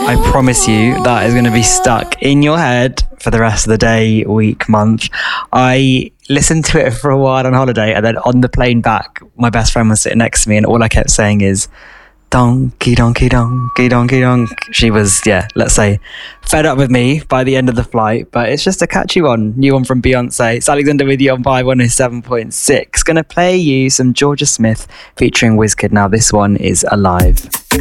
I promise you that is going to be stuck in your head for the rest of the day, week, month. I listened to it for a while on holiday, and then on the plane back, my best friend was sitting next to me, and all I kept saying is, donkey, donkey, donkey, donkey, donk. She was, let's say, fed up with me by the end of the flight, but it's just a catchy one. New one from Beyonce. It's Alexander with you on Vibe 107.6. Gonna play you some Georgia Smith featuring Wizkid. Now, this one is Alive.